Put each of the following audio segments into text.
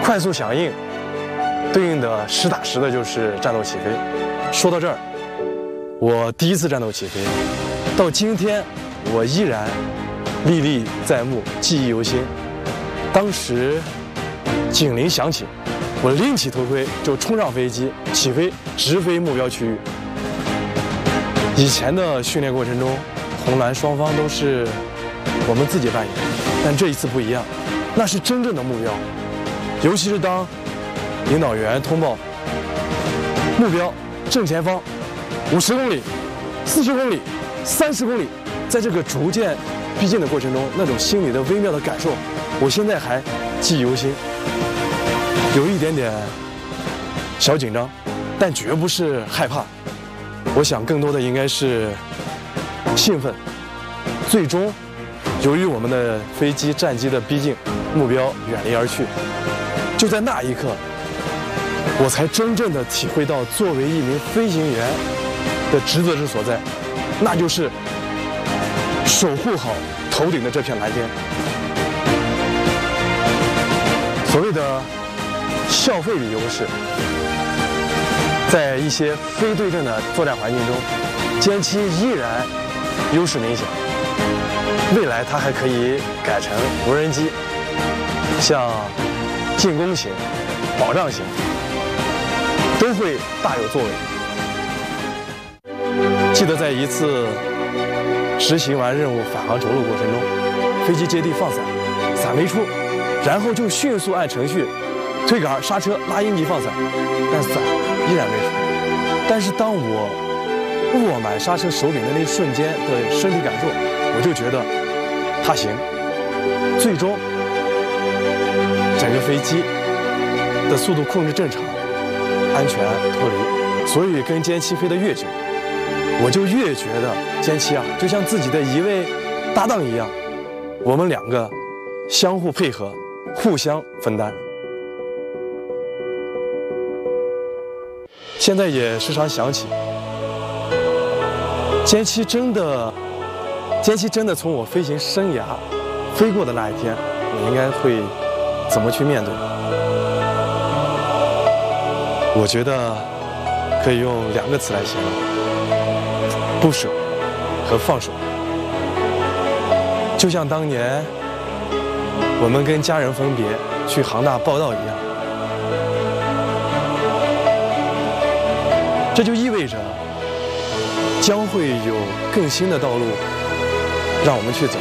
快速响应，对应的实打实的就是战斗起飞。说到这儿，我第一次战斗起飞，到今天我依然历历在目，记忆犹新。当时警铃响起，我拎起头盔就冲上飞机，起飞直飞目标区域。以前的训练过程中，红蓝双方都是我们自己扮演，但这一次不一样，那是真正的目标。尤其是当领导员通报目标正前方50公里、40公里、30公里，在这个逐渐逼近的过程中，那种心里的微妙的感受，我现在还记忆犹新，有一点点小紧张，但绝不是害怕。我想更多的应该是兴奋。最终，由于我们的飞机战机的逼近，目标远离而去。就在那一刻，我才真正的体会到作为一名飞行员的职责之所在，那就是守护好头顶的这片蓝天。所谓的校费比优势，在一些非对称的作战环境中，歼七依然优势明显。未来它还可以改成无人机，像进攻型、保障型都会大有作为。记得在一次执行完任务返航着陆过程中，飞机接地放伞，伞没出，然后就迅速按程序推杆、刹车、拉鹰级放伞，但伞依然没出。但是当我握满刹车手柄的那一瞬间的身体感受，我就觉得它行。最终整个飞机的速度控制正常，安全脱离。所以跟歼七飞得越久，我就越觉得歼七啊，就像自己的一位搭档一样，我们两个相互配合，互相分担。现在也时常想起，歼七真的从我飞行生涯飞过的那一天，我应该会怎么去面对？我觉得可以用2个词来形容：不舍和放手。就像当年我们跟家人分别去杭大报道一样，这就意味着将会有更新的道路让我们去走，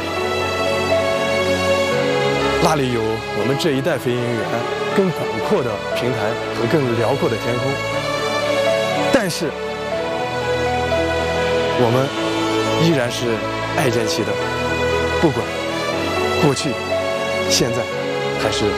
那里有我们这一代飞行员更广阔的平台和更辽阔的天空。但是我们依然是爱歼七的，不管过去、现在还是